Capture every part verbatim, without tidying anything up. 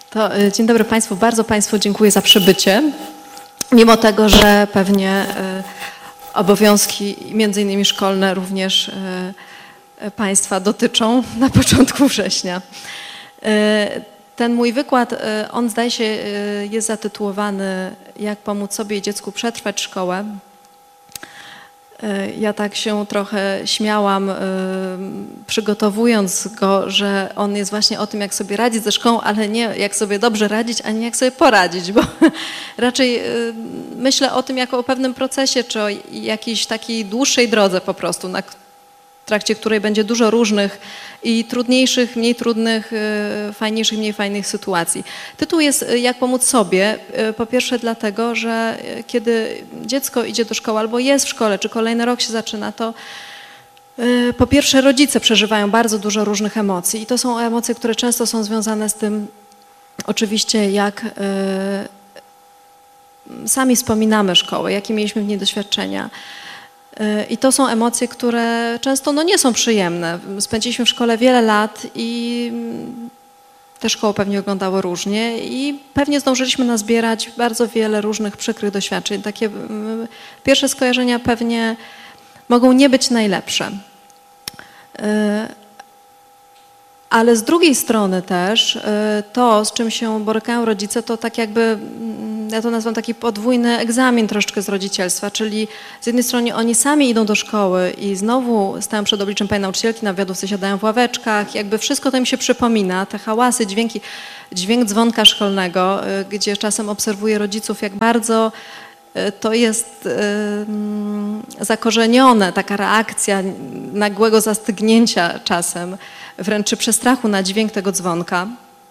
To, dzień dobry Państwu, bardzo Państwu dziękuję za przybycie. Mimo tego, że pewnie y, obowiązki między innymi szkolne również y, Państwa dotyczą na początku września. Y, ten mój wykład, y, on zdaje się y, jest zatytułowany Jak pomóc sobie i dziecku przetrwać szkołę. Ja tak się trochę śmiałam, przygotowując go, że on jest właśnie o tym, jak sobie radzić ze szkołą, ale nie jak sobie dobrze radzić, a nie jak sobie poradzić, bo raczej myślę o tym jako o pewnym procesie, czy o jakiejś takiej dłuższej drodze po prostu, na w trakcie której będzie dużo różnych i trudniejszych, mniej trudnych, fajniejszych, mniej fajnych sytuacji. Tytuł jest Jak pomóc sobie, po pierwsze dlatego, że kiedy dziecko idzie do szkoły albo jest w szkole, czy kolejny rok się zaczyna, to po pierwsze rodzice przeżywają bardzo dużo różnych emocji i to są emocje, które często są związane z tym oczywiście, jak sami wspominamy szkołę, jakie mieliśmy w niej doświadczenia. I to są emocje, które często no, nie są przyjemne. Spędziliśmy w szkole wiele lat i te szkoły pewnie wyglądały różnie i pewnie zdążyliśmy nazbierać bardzo wiele różnych przykrych doświadczeń. Takie pierwsze skojarzenia pewnie mogą nie być najlepsze. Ale z drugiej strony też to, z czym się borykają rodzice, to tak jakby, ja to nazywam taki podwójny egzamin troszeczkę z rodzicielstwa, czyli z jednej strony oni sami idą do szkoły i znowu stają przed obliczem pani nauczycielki, na wywiadówce siadają w ławeczkach, jakby wszystko to im się przypomina, te hałasy, dźwięki, dźwięk dzwonka szkolnego, gdzie czasem obserwuję rodziców, jak bardzo to jest zakorzenione, taka reakcja nagłego zastygnięcia czasem, wręcz czy przestrachu na dźwięk tego dzwonka.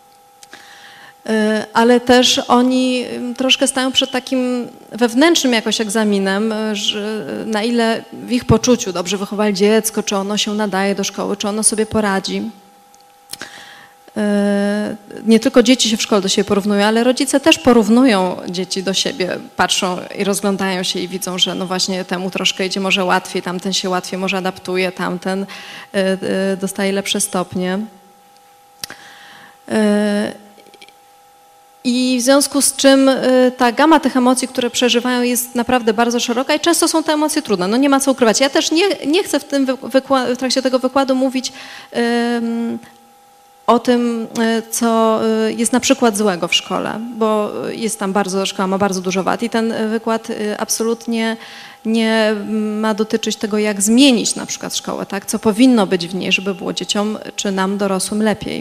Ale też oni troszkę stają przed takim wewnętrznym jakoś egzaminem, że na ile w ich poczuciu dobrze wychowali dziecko, czy ono się nadaje do szkoły, czy ono sobie poradzi. Nie tylko dzieci się w szkole do siebie porównują, ale rodzice też porównują dzieci do siebie, patrzą i rozglądają się i widzą, że no właśnie temu troszkę idzie może łatwiej, tamten się łatwiej może adaptuje, tamten dostaje lepsze stopnie. I w związku z czym ta gama tych emocji, które przeżywają, jest naprawdę bardzo szeroka i często są te emocje trudne. No nie ma co ukrywać. Ja też nie, nie chcę w, tym wykład, w trakcie tego wykładu mówić um, o tym, co jest na przykład złego w szkole, bo jest tam bardzo, szkoła ma bardzo dużo wad i ten wykład absolutnie nie ma dotyczyć tego, jak zmienić na przykład szkołę, tak? Co powinno być w niej, żeby było dzieciom czy nam dorosłym lepiej.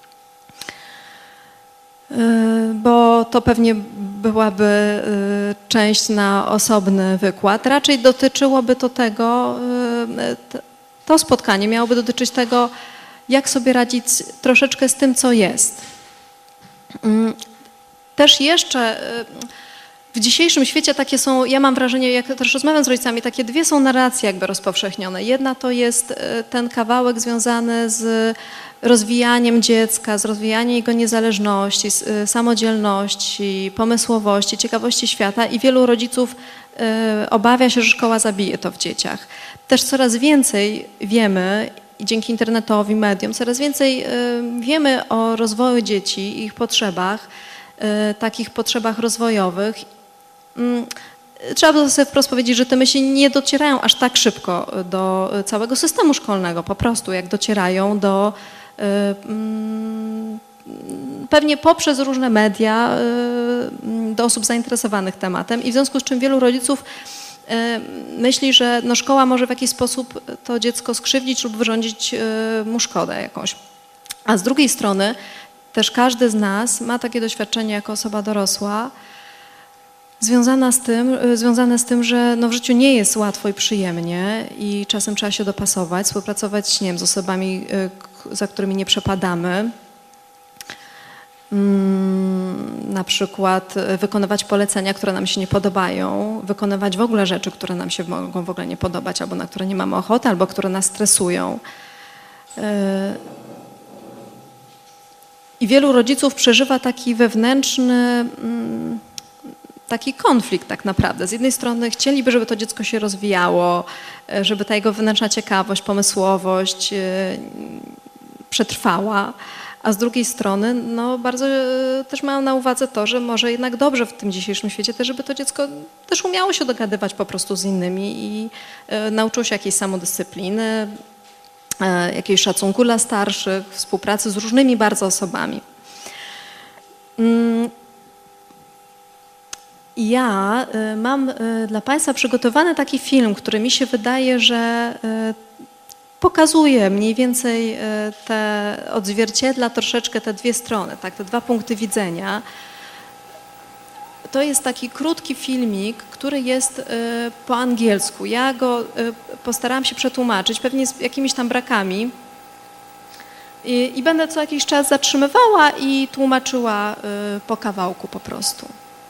Bo to pewnie byłaby część na osobny wykład. Raczej dotyczyłoby to tego, to spotkanie miałoby dotyczyć tego, jak sobie radzić troszeczkę z tym, co jest. Też jeszcze w dzisiejszym świecie takie są, ja mam wrażenie, jak też rozmawiam z rodzicami, takie dwie są narracje jakby rozpowszechnione. Jedna to jest ten kawałek związany z rozwijaniem dziecka, z rozwijaniem jego niezależności, samodzielności, pomysłowości, ciekawości świata i wielu rodziców obawia się, że szkoła zabije to w dzieciach. Też coraz więcej wiemy, i dzięki internetowi, mediom, coraz więcej wiemy o rozwoju dzieci i ich potrzebach, takich potrzebach rozwojowych. Trzeba by sobie wprost powiedzieć, że te myśli nie docierają aż tak szybko do całego systemu szkolnego, po prostu jak docierają do pewnie poprzez różne media do osób zainteresowanych tematem i w związku z czym wielu rodziców myśli, że no szkoła może w jakiś sposób to dziecko skrzywdzić lub wyrządzić mu szkodę jakąś. A z drugiej strony też każdy z nas ma takie doświadczenie jako osoba dorosła związana z tym, związane z tym, że no w życiu nie jest łatwo i przyjemnie i czasem trzeba się dopasować, współpracować nie wiem, z osobami, za którymi nie przepadamy. Na przykład wykonywać polecenia, które nam się nie podobają, wykonywać w ogóle rzeczy, które nam się mogą w ogóle nie podobać, albo na które nie mamy ochoty, albo które nas stresują. I wielu rodziców przeżywa taki wewnętrzny, taki konflikt tak naprawdę. Z jednej strony chcieliby, żeby to dziecko się rozwijało, żeby ta jego wewnętrzna ciekawość, pomysłowość przetrwała, a z drugiej strony no, bardzo też mają na uwadze to, że może jednak dobrze w tym dzisiejszym świecie też, żeby to dziecko też umiało się dogadywać po prostu z innymi i e, nauczyło się jakiejś samodyscypliny, e, jakiegoś szacunku dla starszych, współpracy z różnymi bardzo osobami. Mm. Ja y, mam y, dla Państwa przygotowany taki film, który mi się wydaje, że y, pokazuje mniej więcej y, te, odzwierciedla troszeczkę te dwie strony, tak, te dwa punkty widzenia. To jest taki krótki filmik, który jest y, po angielsku. Ja go y, postarałam się przetłumaczyć, pewnie z jakimiś tam brakami. I, i będę co jakiś czas zatrzymywała i tłumaczyła y, po kawałku po prostu.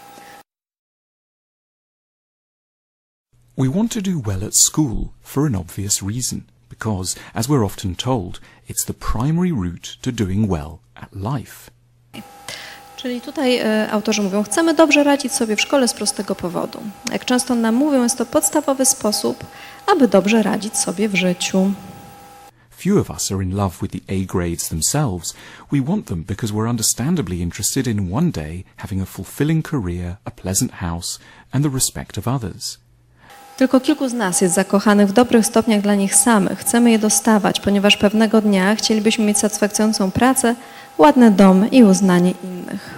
We want to do well at school for an obvious reason, because, as we're often told, it's the primary route to doing well at life. Czyli tutaj y, autorzy mówią, chcemy dobrze radzić sobie w szkole z prostego powodu. Jak często nam mówią, jest to podstawowy sposób, aby dobrze radzić sobie w życiu. Few of us are in love with the A grades themselves. We want them because we're understandably interested in one day having a fulfilling career, a pleasant house, and the respect of others. Tylko kilku z nas jest zakochanych w dobrych stopniach dla nich samych. Chcemy je dostawać, ponieważ pewnego dnia chcielibyśmy mieć satysfakcjonującą pracę, ładny dom i uznanie innych.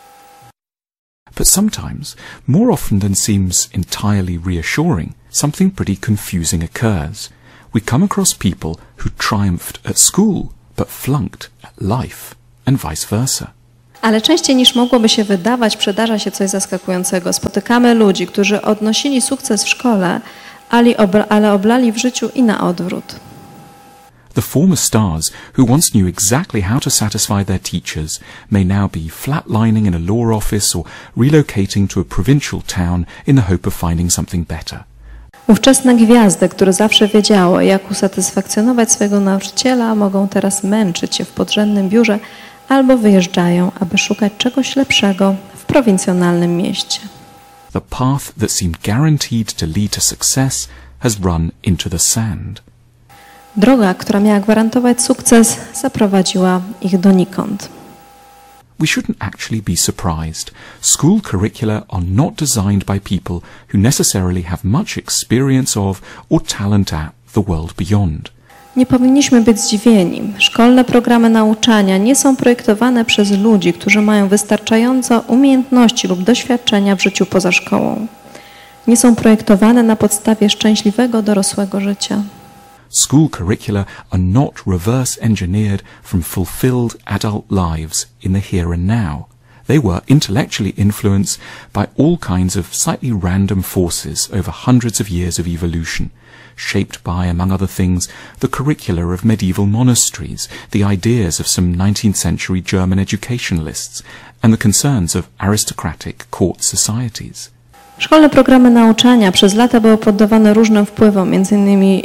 But sometimes, more often than seems entirely reassuring, something pretty confusing occurs. We come across people who triumphed at school, but flunked at life, and vice versa. Ale częściej niż mogłoby się wydawać, przydarza się coś zaskakującego. Spotykamy ludzi, którzy odnosili sukces w szkole, ale oblali w życiu i na odwrót. The former stars who once knew exactly how to satisfy their teachers may now be flatlining in a law office or relocating to a provincial town in the hope of finding something better. Ówczesne gwiazdy, które zawsze wiedziały, jak usatysfakcjonować swojego nauczyciela, mogą teraz męczyć się w podrzędnym biurze albo wyjeżdżają, aby szukać czegoś lepszego w prowincjonalnym mieście. The path that seemed guaranteed to lead to success has run into the sand. Droga, która miała gwarantować sukces, zaprowadziła ich donikąd. We shouldn't actually be surprised. School curricula are not designed by people who necessarily have much experience of or talent at the world beyond. Nie powinniśmy być zdziwieni. Szkolne programy nauczania nie są projektowane przez ludzi, którzy mają wystarczająco umiejętności lub doświadczenia w życiu poza szkołą. Nie są projektowane na podstawie szczęśliwego dorosłego życia. School curricula are not reverse engineered from fulfilled adult lives in the here and now. They were intellectually influenced by all kinds of slightly random forces over hundreds of years of evolution, shaped by, among other things, the curricula of medieval monasteries, the ideas of some nineteenth century German educationalists, and the concerns of aristocratic court societies. Szkolne programy nauczania przez lata były poddawane różnym wpływom, między innymi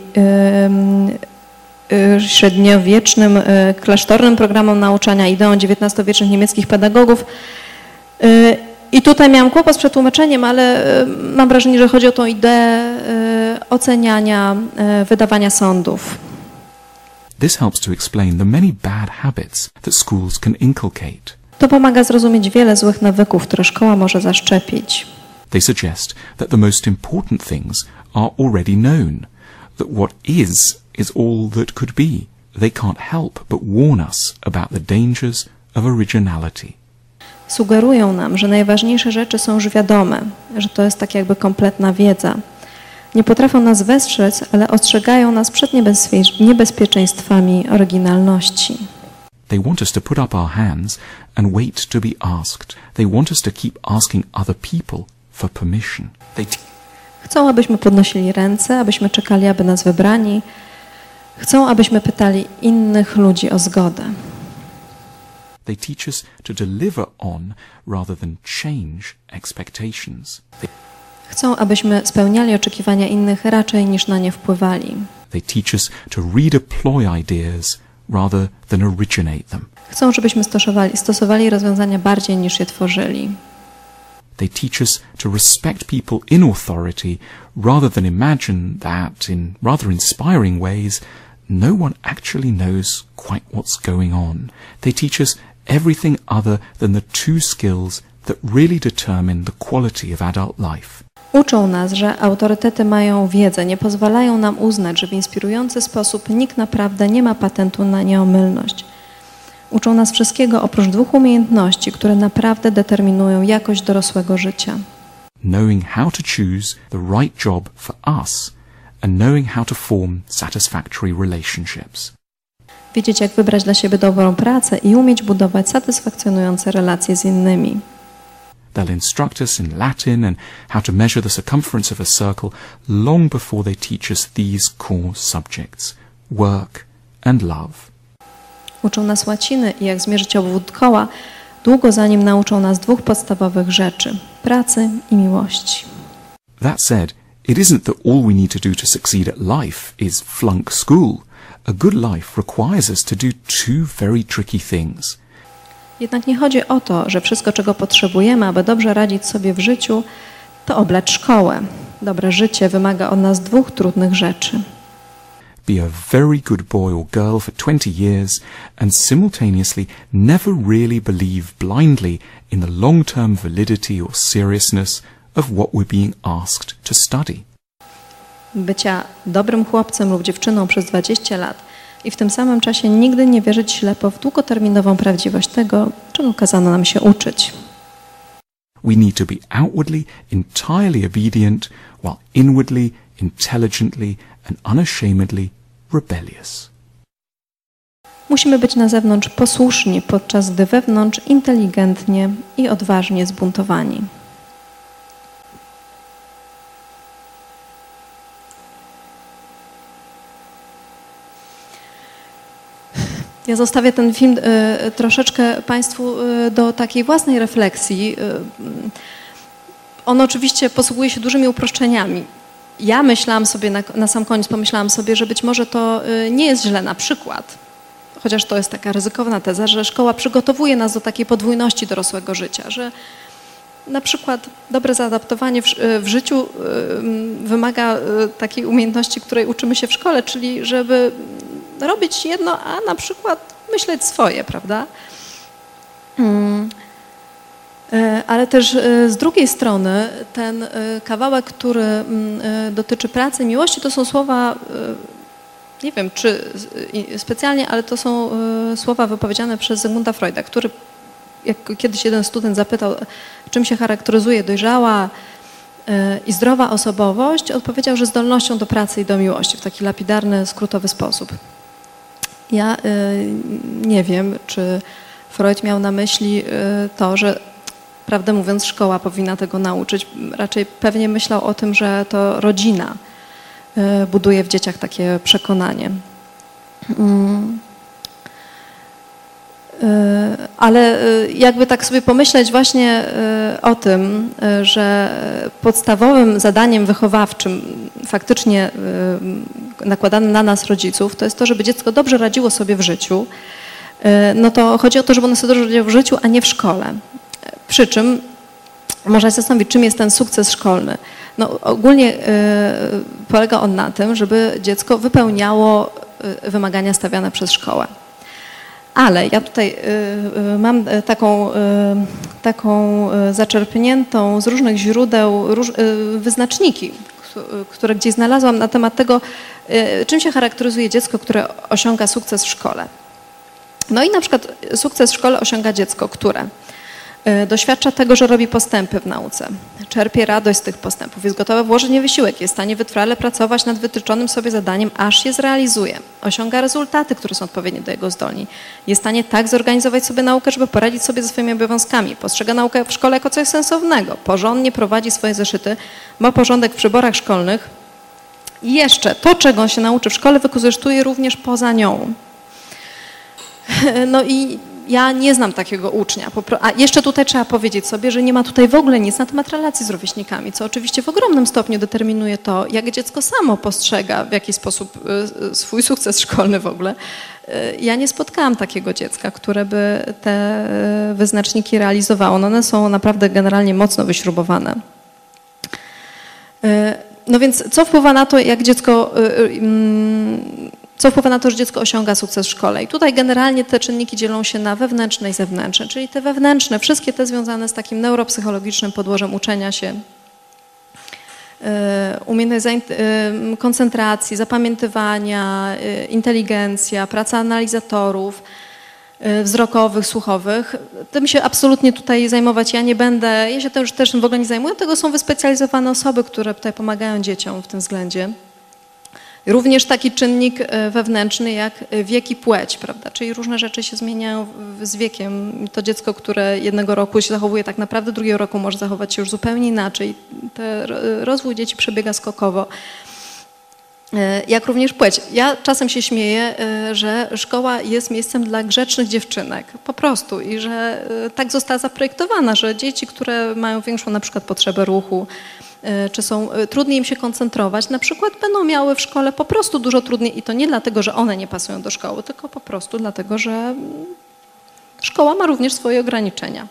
yy, yy, średniowiecznym, yy, klasztornym programom nauczania, ideą dziewiętnastowiecznych niemieckich pedagogów. Yy, I tutaj miałam kłopot z przetłumaczeniem, ale yy, mam wrażenie, że chodzi o tą ideę yy, oceniania, yy, wydawania sądów. This helps to explain the many bad habits that schools can inculcate. To pomaga zrozumieć wiele złych nawyków, które szkoła może zaszczepić. They suggest that the most important things are already known, that what is is all that could be. They can't help but warn us about the dangers of originality. Sugerują nam, że najważniejsze rzeczy są już wiadome, że to jest tak jakby kompletna wiedza. Nie potrafią nas westrzec, ale ostrzegają nas przed niebezpie- niebezpieczeństwami oryginalności. They want us to put up our hands and wait to be asked. They want us to keep asking other people for permission. They t- Chcą, abyśmy podnosili ręce, abyśmy czekali, aby nas wybrani. Chcą, abyśmy pytali innych ludzi o zgodę. They teach us to deliver on rather than change expectations. They, Chcą, abyśmy spełniali oczekiwania innych raczej niż na nie wpływali. they teach us to redeploy ideas rather than originate them. Chcą, żebyśmy stosowali, stosowali rozwiązania bardziej niż je tworzyli. They teach us to respect people in authority rather than imagine that, in rather inspiring ways, no one actually knows quite what's going on. They teach us everything other than the two skills that really determine the quality of adult life. Uczą nas, że autorytety mają wiedzę, nie pozwalają nam uznać, że w inspirujący sposób nikt naprawdę nie ma patentu na nieomylność. Uczą nas wszystkiego oprócz dwóch umiejętności, które naprawdę determinują jakość dorosłego życia. Knowing how to choose the right job for us and knowing how to form satisfactory relationships. Wiedzieć, jak wybrać dla siebie dobrą pracę i umieć budować satysfakcjonujące relacje z innymi. They'll instruct us in Latin and how to measure the circumference of a circle long before they teach us these core subjects, work and love. Uczą nas łaciny i jak zmierzyć obwód koła, długo zanim nauczą nas dwóch podstawowych rzeczy – pracy i miłości. That said, it isn't that all we need to do to succeed at life is flunk school. A good life requires us to do two very tricky things. Jednak nie chodzi o to, że wszystko, czego potrzebujemy, aby dobrze radzić sobie w życiu, to oblać szkołę. Dobre życie wymaga od nas dwóch trudnych rzeczy. Be a very good boy or girl for twenty years and simultaneously never really believe blindly in the long-term validity or seriousness of what we're being asked to study. Bycia dobrym chłopcem lub dziewczyną przez dwadzieścia lat i w tym samym czasie nigdy nie wierzyć ślepo w długoterminową prawdziwość tego, czego kazano nam się uczyć. We need to be outwardly entirely obedient while inwardly, intelligently and unashamedly rebellious. Musimy być na zewnątrz posłuszni, podczas gdy wewnątrz inteligentnie i odważnie zbuntowani. Ja zostawię ten film y, troszeczkę Państwu y, do takiej własnej refleksji. Y, on oczywiście posługuje się dużymi uproszczeniami. Ja myślałam sobie, na, na sam koniec pomyślałam sobie, że być może to y, nie jest źle na przykład, chociaż to jest taka ryzykowna teza, że szkoła przygotowuje nas do takiej podwójności dorosłego życia, że na przykład dobre zaadaptowanie w, w życiu y, wymaga y, takiej umiejętności, której uczymy się w szkole, czyli żeby robić jedno, a na przykład myśleć swoje, prawda? Hmm. Ale też z drugiej strony ten kawałek, który dotyczy pracy i miłości, to są słowa, nie wiem czy specjalnie, ale to są słowa wypowiedziane przez Zygmunta Freuda, który, jak kiedyś jeden student zapytał, czym się charakteryzuje dojrzała i zdrowa osobowość, odpowiedział, że zdolnością do pracy i do miłości w taki lapidarny, skrótowy sposób. Ja nie wiem, czy Freud miał na myśli to, że prawdę mówiąc szkoła powinna tego nauczyć. Raczej pewnie myślał o tym, że to rodzina buduje w dzieciach takie przekonanie. Ale jakby tak sobie pomyśleć właśnie o tym, że podstawowym zadaniem wychowawczym faktycznie nakładanym na nas rodziców to jest to, żeby dziecko dobrze radziło sobie w życiu, no to chodzi o to, żeby ono sobie dobrze radziło w życiu, a nie w szkole. Przy czym można się zastanowić, czym jest ten sukces szkolny. No, ogólnie polega on na tym, żeby dziecko wypełniało wymagania stawiane przez szkołę. Ale ja tutaj y, mam taką, y, taką zaczerpniętą z różnych źródeł róż, y, wyznaczniki, które gdzieś znalazłam na temat tego, y, czym się charakteryzuje dziecko, które osiąga sukces w szkole. No i na przykład sukces w szkole osiąga dziecko, które y, doświadcza tego, że robi postępy w nauce, czerpie radość z tych postępów, jest gotowe włożyć w nie wysiłek, jest w stanie wytrwale pracować nad wytyczonym sobie zadaniem, aż je zrealizuje. Osiąga rezultaty, które są odpowiednie do jego zdolni. Jest w stanie tak zorganizować sobie naukę, żeby poradzić sobie ze swoimi obowiązkami. Postrzega naukę w szkole jako coś sensownego. Porządnie prowadzi swoje zeszyty, ma porządek w przyborach szkolnych. I jeszcze to, czego on się nauczy w szkole, wykorzystuje również poza nią. No i ja nie znam takiego ucznia. A jeszcze tutaj trzeba powiedzieć sobie, że nie ma tutaj w ogóle nic na temat relacji z rówieśnikami, co oczywiście w ogromnym stopniu determinuje to, jak dziecko samo postrzega w jaki sposób swój sukces szkolny w ogóle. Ja nie spotkałam takiego dziecka, które by te wyznaczniki realizowało. No one są naprawdę generalnie mocno wyśrubowane. No więc co wpływa na to, jak dziecko, co wpływa na to, że dziecko osiąga sukces w szkole. I tutaj generalnie te czynniki dzielą się na wewnętrzne i zewnętrzne, czyli te wewnętrzne, wszystkie te związane z takim neuropsychologicznym podłożem uczenia się, umiejętność koncentracji, zapamiętywania, inteligencja, praca analizatorów wzrokowych, słuchowych. Tym się absolutnie tutaj zajmować ja nie będę. Ja się też, też tym w ogóle nie zajmuję. Tego są wyspecjalizowane osoby, które tutaj pomagają dzieciom w tym względzie. Również taki czynnik wewnętrzny jak wiek i płeć, prawda? Czyli różne rzeczy się zmieniają z wiekiem. To dziecko, które jednego roku się zachowuje tak naprawdę, drugiego roku może zachować się już zupełnie inaczej. Te, rozwój dzieci przebiega skokowo. Jak również płeć. Ja czasem się śmieję, że szkoła jest miejscem dla grzecznych dziewczynek, po prostu. I że tak została zaprojektowana, że dzieci, które mają większą na przykład potrzebę ruchu, czy są, trudniej im się koncentrować, na przykład będą miały w szkole po prostu dużo trudniej i to nie dlatego, że one nie pasują do szkoły, tylko po prostu dlatego, że szkoła ma również swoje ograniczenia.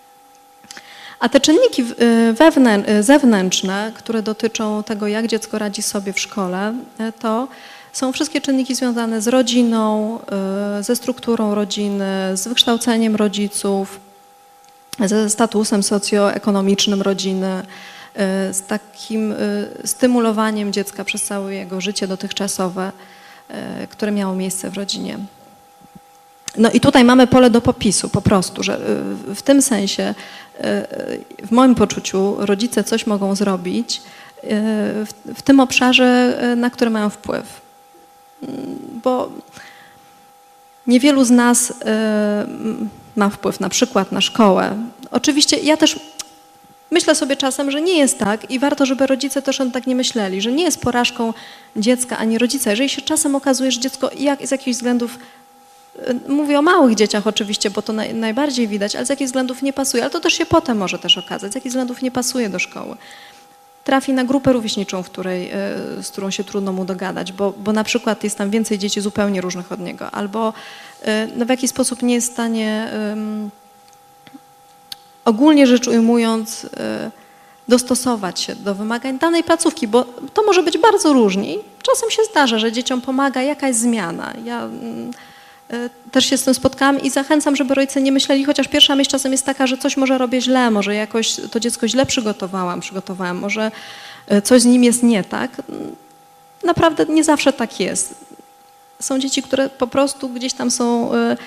A te czynniki wewnę- zewnętrzne, które dotyczą tego, jak dziecko radzi sobie w szkole, to są wszystkie czynniki związane z rodziną, ze strukturą rodziny, z wykształceniem rodziców, ze statusem socjoekonomicznym rodziny, z takim stymulowaniem dziecka przez całe jego życie dotychczasowe, które miało miejsce w rodzinie. No i tutaj mamy pole do popisu po prostu, że w tym sensie, w moim poczuciu rodzice coś mogą zrobić w, w tym obszarze, na który mają wpływ. Bo niewielu z nas ma wpływ na przykład na szkołę. Oczywiście ja też myślę sobie czasem, że nie jest tak i warto, żeby rodzice też tak nie myśleli, że nie jest porażką dziecka ani rodzica. Jeżeli się czasem okazuje, że dziecko jak, z jakichś względów, mówię o małych dzieciach oczywiście, bo to naj, najbardziej widać, ale z jakichś względów nie pasuje, ale to też się potem może też okazać, z jakich względów nie pasuje do szkoły. Trafi na grupę rówieśniczą, w której, z którą się trudno mu dogadać, bo, bo na przykład jest tam więcej dzieci zupełnie różnych od niego, albo no, w jakiś sposób nie jest w stanie, um, ogólnie rzecz ujmując, y, dostosować się do wymagań danej placówki, bo to może być bardzo różnie. Czasem się zdarza, że dzieciom pomaga jakaś zmiana. Ja y, y, też się z tym spotkałam i zachęcam, żeby rodzice nie myśleli, chociaż pierwsza myśl czasem jest taka, że coś może robię źle, może jakoś to dziecko źle przygotowałam, przygotowałam, może y, coś z nim jest nie tak. Naprawdę nie zawsze tak jest. Są dzieci, które po prostu gdzieś tam są... Y,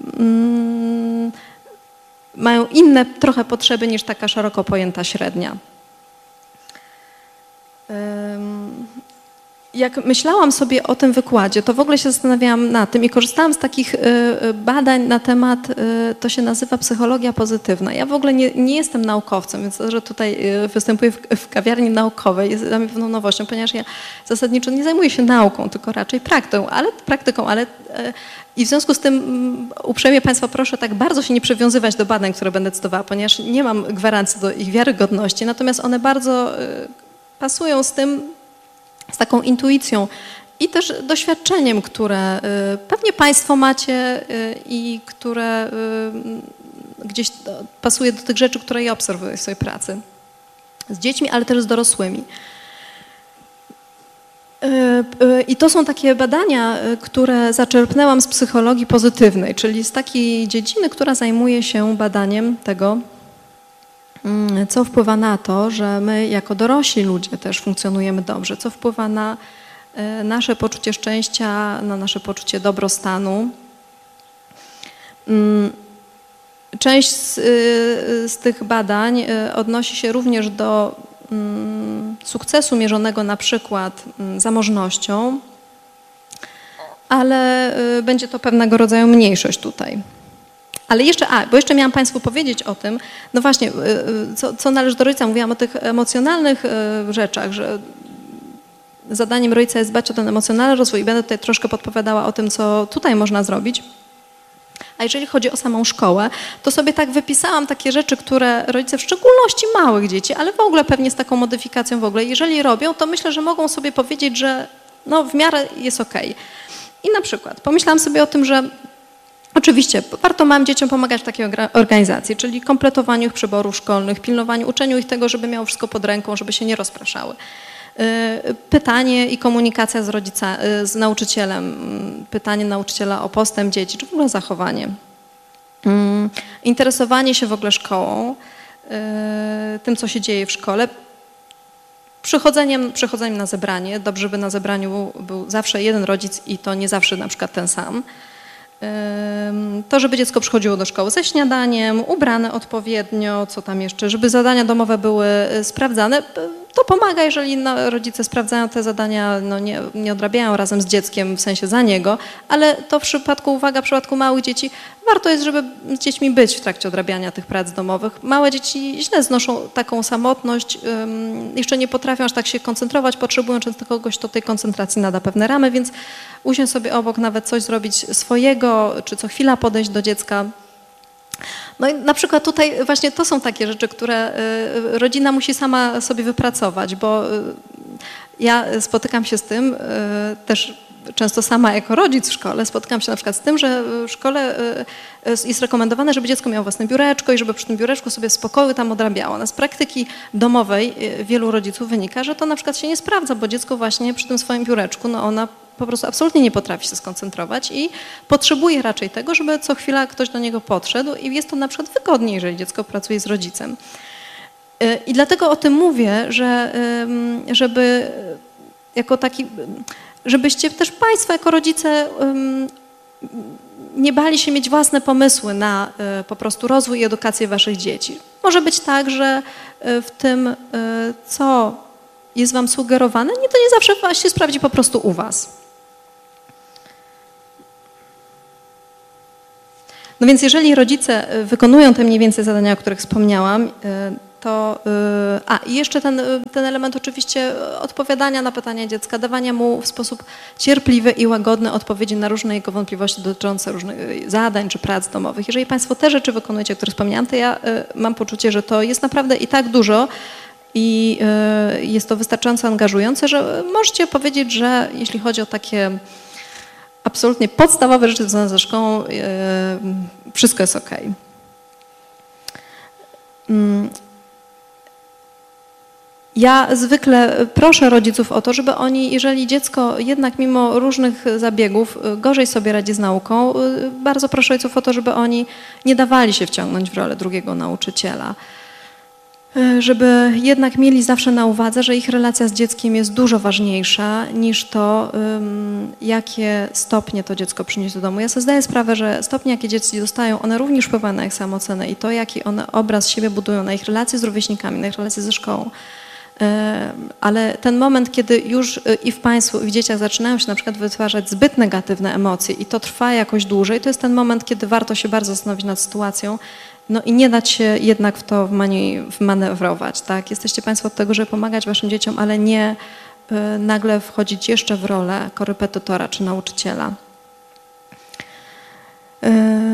y, mają inne trochę potrzeby niż taka szeroko pojęta średnia. Jak myślałam sobie o tym wykładzie, to w ogóle się zastanawiałam nad tym i korzystałam z takich badań na temat, to się nazywa psychologia pozytywna. Ja w ogóle nie, nie jestem naukowcem, więc to, że tutaj występuję w, w kawiarni naukowej jest dla mnie pewną nowością, ponieważ ja zasadniczo nie zajmuję się nauką, tylko raczej praktyką, ale, praktyką, ale i w związku z tym uprzejmie Państwa proszę tak bardzo się nie przywiązywać do badań, które będę cytowała, ponieważ nie mam gwarancji do ich wiarygodności, natomiast one bardzo pasują z tym, z taką intuicją i też doświadczeniem, które pewnie Państwo macie i które gdzieś pasuje do tych rzeczy, które ja obserwuję w swojej pracy z dziećmi, ale też z dorosłymi. I to są takie badania, które zaczerpnęłam z psychologii pozytywnej, czyli z takiej dziedziny, która zajmuje się badaniem tego, co wpływa na to, że my jako dorośli ludzie też funkcjonujemy dobrze, co wpływa na nasze poczucie szczęścia, na nasze poczucie dobrostanu. Część z, z tych badań odnosi się również do sukcesu mierzonego na przykład zamożnością, ale będzie to pewnego rodzaju mniejszość tutaj. Ale jeszcze, a, bo jeszcze miałam Państwu powiedzieć o tym, no właśnie, co, co należy do rodzica. Mówiłam o tych emocjonalnych rzeczach, że zadaniem rodzica jest dbać o ten emocjonalny rozwój i będę tutaj troszkę podpowiadała o tym, co tutaj można zrobić. A jeżeli chodzi o samą szkołę, to sobie tak wypisałam takie rzeczy, które rodzice, w szczególności małych dzieci, ale w ogóle pewnie z taką modyfikacją w ogóle, jeżeli robią, to myślę, że mogą sobie powiedzieć, że no w miarę jest okej. I na przykład pomyślałam sobie o tym, że oczywiście warto małym dzieciom pomagać w takiej organizacji, czyli kompletowaniu ich przyborów szkolnych, pilnowaniu, uczeniu ich tego, żeby miało wszystko pod ręką, żeby się nie rozpraszały. Pytanie i komunikacja z, rodzica, z nauczycielem, pytanie nauczyciela o postęp dzieci, czy w ogóle zachowanie. Interesowanie się w ogóle szkołą, tym, co się dzieje w szkole. Przychodzeniem, przychodzeniem na zebranie. Dobrze, by na zebraniu był zawsze jeden rodzic i to nie zawsze na przykład ten sam. To, żeby dziecko przychodziło do szkoły ze śniadaniem, ubrane odpowiednio, co tam jeszcze, żeby zadania domowe były sprawdzane. To pomaga, jeżeli rodzice sprawdzają te zadania, no nie, nie odrabiają razem z dzieckiem, w sensie za niego, ale to w przypadku, uwaga, w przypadku małych dzieci, warto jest, żeby z dziećmi być w trakcie odrabiania tych prac domowych. Małe dzieci źle znoszą taką samotność, jeszcze nie potrafią aż tak się koncentrować, potrzebują często kogoś, kto tej koncentracji nada pewne ramy, więc usiąść sobie obok, nawet coś zrobić swojego, czy co chwila podejść do dziecka. No i na przykład tutaj właśnie to są takie rzeczy, które rodzina musi sama sobie wypracować, bo ja spotykam się z tym też często sama jako rodzic w szkole, spotykam się na przykład z tym, że w szkole jest rekomendowane, żeby dziecko miało własne biureczko i żeby przy tym biureczku sobie w spokoju tam odrabiało. No z praktyki domowej wielu rodziców wynika, że to na przykład się nie sprawdza, bo dziecko właśnie przy tym swoim biureczku, no ona po prostu absolutnie nie potrafi się skoncentrować i potrzebuje raczej tego, żeby co chwila ktoś do niego podszedł i jest to na przykład wygodniej, jeżeli dziecko pracuje z rodzicem. I dlatego o tym mówię, że żeby jako taki, żebyście też Państwo jako rodzice nie bali się mieć własne pomysły na po prostu rozwój i edukację Waszych dzieci. Może być tak, że w tym, co jest Wam sugerowane, nie, to nie zawsze się sprawdzi po prostu u Was. No więc jeżeli rodzice wykonują te mniej więcej zadania, o których wspomniałam, to... A, i jeszcze ten, ten element oczywiście odpowiadania na pytania dziecka, dawania mu w sposób cierpliwy i łagodny odpowiedzi na różne jego wątpliwości dotyczące różnych zadań czy prac domowych. Jeżeli Państwo te rzeczy wykonujecie, o których wspomniałam, to ja mam poczucie, że to jest naprawdę i tak dużo i jest to wystarczająco angażujące, że możecie powiedzieć, że jeśli chodzi o takie absolutnie podstawowe rzeczy związane ze szkołą, wszystko jest ok. Ja zwykle proszę rodziców o to, żeby oni, jeżeli dziecko jednak mimo różnych zabiegów gorzej sobie radzi z nauką, bardzo proszę rodziców o to, żeby oni nie dawali się wciągnąć w rolę drugiego nauczyciela. Żeby jednak mieli zawsze na uwadze, że ich relacja z dzieckiem jest dużo ważniejsza niż to, jakie stopnie to dziecko przyniesie do domu. Ja sobie zdaję sprawę, że stopnie, jakie dzieci dostają, one również wpływają na ich samoocenę i to, jaki one obraz siebie budują, na ich relacje z rówieśnikami, na ich relacje ze szkołą. Ale ten moment, kiedy już i w Państwu, i w dzieciach zaczynają się na przykład wytwarzać zbyt negatywne emocje i to trwa jakoś dłużej, to jest ten moment, kiedy warto się bardzo zastanowić nad sytuacją, no i nie dać się jednak w to wmanewrować, tak? Jesteście Państwo od tego, żeby pomagać Waszym dzieciom, ale nie y, nagle wchodzić jeszcze w rolę korepetytora czy nauczyciela. Y,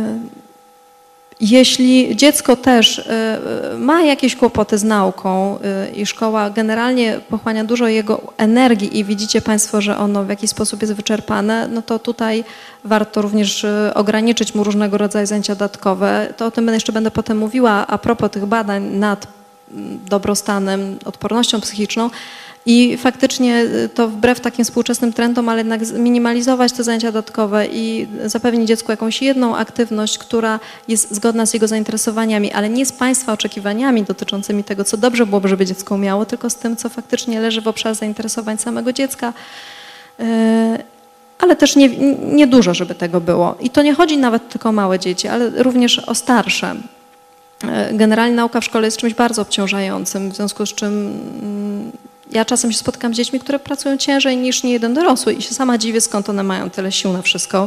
Jeśli dziecko też ma jakieś kłopoty z nauką i szkoła generalnie pochłania dużo jego energii i widzicie Państwo, że ono w jakiś sposób jest wyczerpane, no to tutaj warto również ograniczyć mu różnego rodzaju zajęcia dodatkowe. To o tym jeszcze będę potem mówiła a propos tych badań nad dobrostanem, odpornością psychiczną. I faktycznie to wbrew takim współczesnym trendom, ale jednak minimalizować te zajęcia dodatkowe i zapewnić dziecku jakąś jedną aktywność, która jest zgodna z jego zainteresowaniami, ale nie z Państwa oczekiwaniami dotyczącymi tego, co dobrze byłoby, żeby dziecko umiało, tylko z tym, co faktycznie leży w obszarze zainteresowań samego dziecka. Ale też nie, nie dużo, żeby tego było. I to nie chodzi nawet tylko o małe dzieci, ale również o starsze. Generalnie nauka w szkole jest czymś bardzo obciążającym, w związku z czym ja czasem się spotykam z dziećmi, które pracują ciężej niż niejeden dorosły i się sama dziwię, skąd one mają tyle sił na wszystko.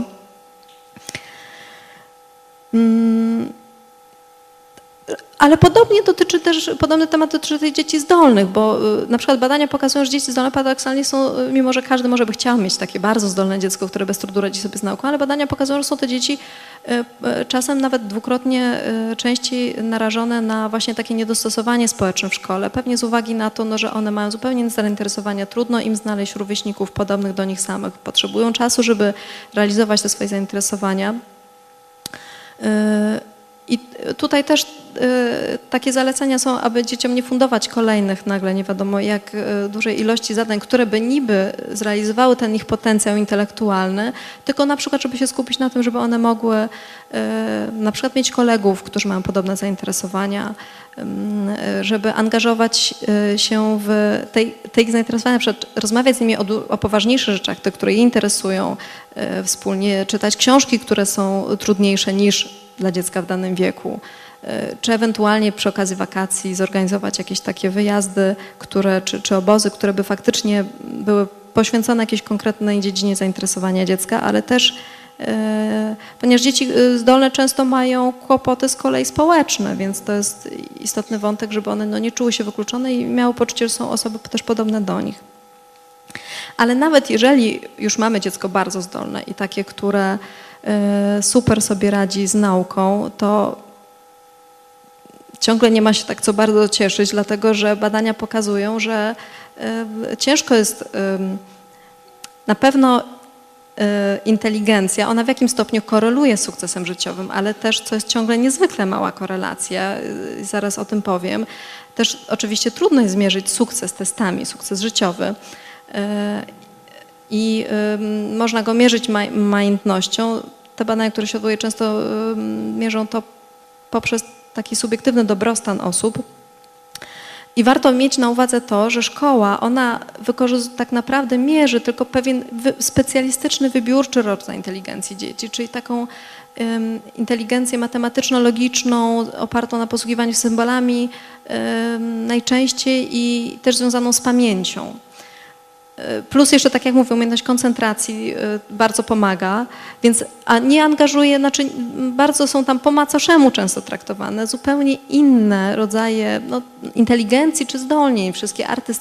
Ale podobnie dotyczy też, podobny temat dotyczy tych dzieci zdolnych, bo na przykład badania pokazują, że dzieci zdolne paradoksalnie są, mimo że każdy może by chciał mieć takie bardzo zdolne dziecko, które bez trudu radzi sobie z nauką, ale badania pokazują, że są te dzieci czasem nawet dwukrotnie częściej narażone na właśnie takie niedostosowanie społeczne w szkole. Pewnie z uwagi na to, no, że one mają zupełnie inne zainteresowania, trudno im znaleźć rówieśników podobnych do nich samych. Potrzebują czasu, żeby realizować te swoje zainteresowania. I tutaj też takie zalecenia są, aby dzieciom nie fundować kolejnych nagle nie wiadomo jak dużej ilości zadań, które by niby zrealizowały ten ich potencjał intelektualny, tylko na przykład, żeby się skupić na tym, żeby one mogły na przykład mieć kolegów, którzy mają podobne zainteresowania, żeby angażować się w tej, te ich zainteresowania, rozmawiać z nimi o, o poważniejszych rzeczach, te, które je interesują, wspólnie czytać książki, które są trudniejsze niż dla dziecka w danym wieku, czy ewentualnie przy okazji wakacji zorganizować jakieś takie wyjazdy, które, czy, czy obozy, które by faktycznie były poświęcone jakiejś konkretnej dziedzinie zainteresowania dziecka, ale też e, ponieważ dzieci zdolne często mają kłopoty z kolei społeczne, więc to jest istotny wątek, żeby one no, nie czuły się wykluczone i miały poczucie, że są osoby też podobne do nich. Ale nawet jeżeli już mamy dziecko bardzo zdolne i takie, które super sobie radzi z nauką, to ciągle nie ma się tak co bardzo cieszyć, dlatego że badania pokazują, że ciężko jest na pewno inteligencja, ona w jakim stopniu koreluje z sukcesem życiowym, ale też, co jest ciągle niezwykle mała korelacja, zaraz o tym powiem, też oczywiście trudno jest zmierzyć sukces testami, sukces życiowy. I y, można go mierzyć ma majętnością. Te badania, które się odwołuję, często y, mierzą to poprzez taki subiektywny dobrostan osób. I warto mieć na uwadze to, że szkoła, ona tak naprawdę mierzy tylko pewien wy specjalistyczny, wybiórczy rodzaj inteligencji dzieci, czyli taką y, inteligencję matematyczno-logiczną, opartą na posługiwaniu symbolami, y, najczęściej i też związaną z pamięcią. Plus jeszcze, tak jak mówię, umiejętność koncentracji bardzo pomaga, więc a nie angażuje, znaczy bardzo są tam po macoszemu często traktowane zupełnie inne rodzaje no, inteligencji czy zdolnień, wszystkie artystyczne.